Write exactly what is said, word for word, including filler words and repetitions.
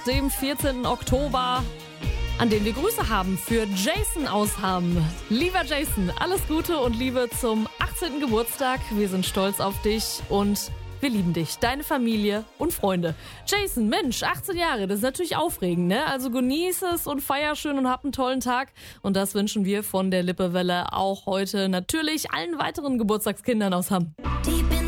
dem vierzehnten Oktober, an dem wir Grüße haben für Jason aus Hamm. Lieber Jason, alles Gute und Liebe zum achtzehnten Geburtstag. Wir sind stolz auf dich und wir lieben dich, deine Familie und Freunde. Jason, Mensch, achtzehn Jahre, das ist natürlich aufregend, ne? Also genieße es und feier schön und hab einen tollen Tag. Und das wünschen wir von der Lippewelle auch heute natürlich allen weiteren Geburtstagskindern aus Hamm. Die